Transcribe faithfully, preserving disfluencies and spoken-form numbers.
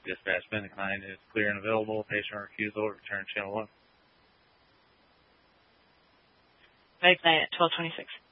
Dispatch Benedictine is clear and available. Patient refusal, return channel one. Benedictine at twelve twenty-six.